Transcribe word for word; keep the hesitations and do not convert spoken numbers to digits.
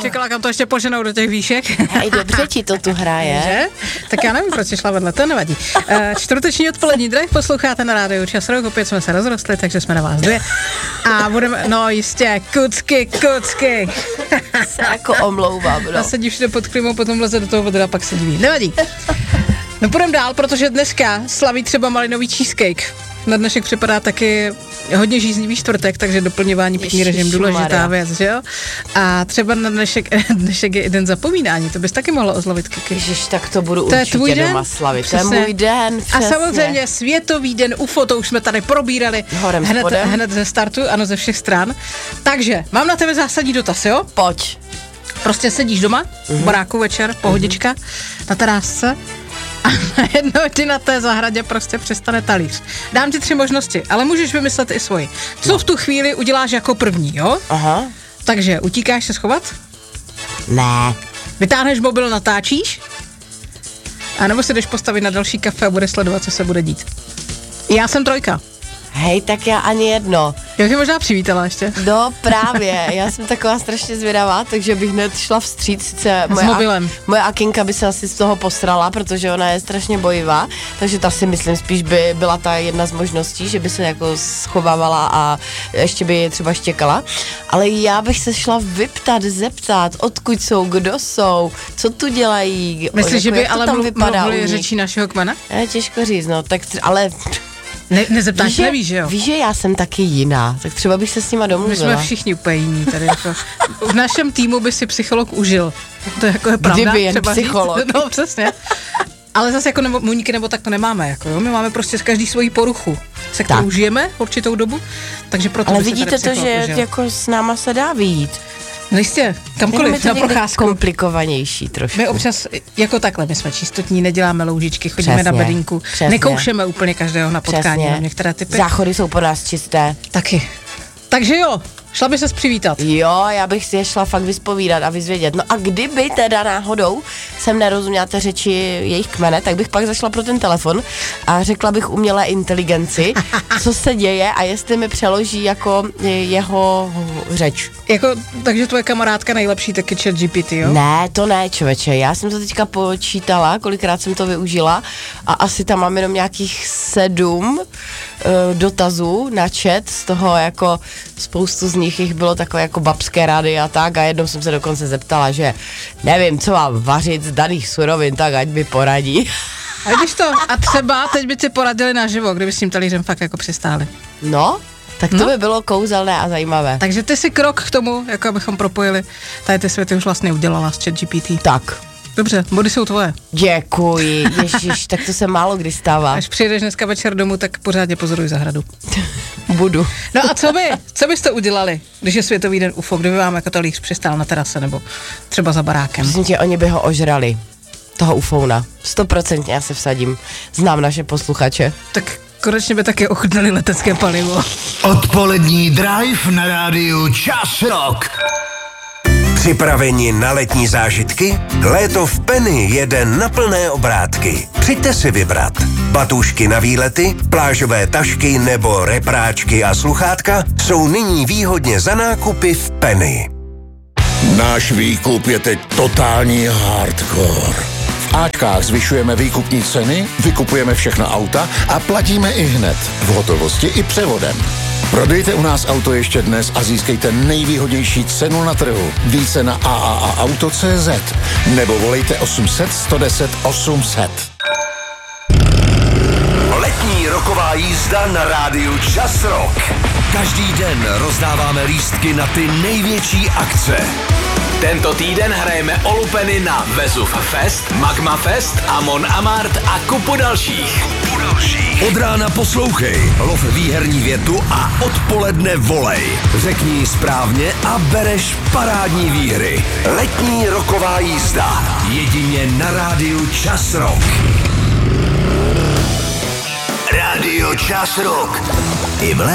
čekala, kam to ještě poženou do těch výšek. Hej, dobře ti to tu hraje. Že? Tak já nevím, proč jsi šla vedle, to nevadí. Uh, čtvrteční odpolední drive posloucháte na rádiu Čas Rock, opět jsme se rozrostli, takže jsme na vás dvě. A budeme, no jistě, kucky, kucky. Se jako omlouvám, no. A sedí všude pod klimou, potom vleze do toho vodra, pak se diví. Nevadí. No půjdeme dál, protože dneska slaví třeba malinový cheesecake. Na dnešek připadá taky hodně žíznivý čtvrtek, takže doplňování pitný režim důležitá věc, že jo? A třeba na dnešek, dnešek je i den zapomínání, to bys taky mohla oslavit, Kiki. Ježiš, tak to budu to určitě je doma slavit. Přesně. To je můj den, přesně. A samozřejmě světový den U F O, to už jsme tady probírali Horem hned, spodem. hned ze startu, ano, ze všech stran. Takže mám na tebe zásadní dotaz, jo? Pojď. Prostě sedíš doma, uh-huh. v baráku večer, pohodička, uh-huh. na terásce, a najednou ti na té zahradě prostě přestane talíř. Dám ti tři možnosti, ale můžeš vymyslet i svoji. Co v tu chvíli uděláš jako první, jo? Aha. Takže utíkáš se schovat? Ne. Vytáhneš mobil, natáčíš? A nebo si jdeš postavit na další kafe a budeš sledovat, co se bude dít. Já jsem trojka. Hej, tak já ani jedno. Já bych možná přivítala ještě. No právě, já jsem taková strašně zvědavá, takže bych hned šla vstříc, sice moje, mobilem. A, moje Akinka by se asi z toho posrala, protože ona je strašně bojivá, takže ta si myslím spíš by byla ta jedna z možností, že by se jako schovávala a ještě by je třeba štěkala, ale já bych se šla vyptat, zeptat, odkud jsou, kdo jsou, co tu dělají. Myslíš, jako, že by ale mluv, mluvili u řečí našeho kmena? Je, těžko říct, no, tak tři, ale... Ne, nezeptáš, víš, nevíš, že jo? Víš, že já jsem taky jiná, tak třeba bych se s nima domluvila. My jsme všichni úplně jiní tady jako. V našem týmu by si psycholog užil. To je jako je pravda. Kdyby jen třeba psycholog. Říct. No přesně. Ale zase jako nebo, muníky nebo tak to nemáme, jako jo? My máme prostě z každý svoji poruchu, se kterou užijeme určitou dobu, takže proto ale by si vidíte to, že užil. jako s náma se dá vyjít. No jistě, kamkoliv, na procházku. Komplikovanější trošku. My občas, jako takhle, my jsme čistotní, neděláme loužičky, chodíme Přesně, na bedínku, přesně. nekoušeme úplně každého na potkání, na některé typy. Záchody jsou po nás čisté. Taky. Takže jo, šla by ses přivítat. Jo, já bych si je šla fakt vyspovídat a vyzvědět. No a kdyby teda náhodou jsem nerozuměla té řeči jejich kmene, tak bych pak zašla pro ten telefon a řekla bych umělé inteligenci, co se děje a jestli mi přeloží jako jeho řeč. Jako, takže tvoje kamarádka nejlepší taky ChatGPT, jo? Ne, to ne, člověče. Já jsem to teďka počítala, kolikrát jsem to využila a asi tam mám jenom nějakých sedm uh, dotazů na chat, z toho jako spoustu z nich jich bylo takové jako babské rady a tak a jednou jsem se dokonce zeptala, že nevím, co mám vařit z daných surovin, tak ať mi poradí. A když to, a třeba teď by ti poradili naživo, kdyby s tím talířem fakt jako přistáli. No, tak to no. by bylo kouzelné a zajímavé. Takže ty si krok k tomu, jako abychom propojili, tady ty světy už vlastně udělala s ChatGPT. Tak. Dobře, body jsou tvoje. Děkuji, ježiš, tak to se málo kdy stává. Až přijedeš dneska večer domů, tak pořádně pozoruj zahradu. Budu. No a co by, co byste udělali, když je Světový den U F O, kdyby vám jako talíř přistál na terase nebo třeba za barákem? Myslím tě, oni by ho ožrali, toho ufouna. Stoprocentně já se vsadím. Znám naše posluchače. Tak konečně by taky ochutnali letecké palivo. Odpolední drive na rádiu Čas Rock. Připraveni na letní zážitky? Léto v Penny jede na plné obrátky. Přijďte si vybrat. Batůžky na výlety, plážové tašky nebo repráčky a sluchátka jsou nyní výhodně za nákupy v Penny. Náš výkup je teď totální hardcore. V Ačkách zvyšujeme výkupní ceny, vykupujeme všechna auta a platíme i hned, v hotovosti i převodem. Prodejte u nás auto ještě dnes a získejte nejvýhodnější cenu na trhu. Více na a a a auto tečka cé zet nebo volejte osm set, sto deset, osm set. Letní roková jízda na rádiu Čas Rock. Každý den rozdáváme lístky na ty největší akce. Tento týden hrajeme o lupeny na Vezuv Fest, Magma Fest, Amon Amart a kupu dalších. Od rána poslouchej, lov výherní větu a odpoledne volej. Řekni ji správně a bereš parádní výhry. Letní roková jízda. Jedině na rádiu Čas Rock. Rádio Čas Rock. I v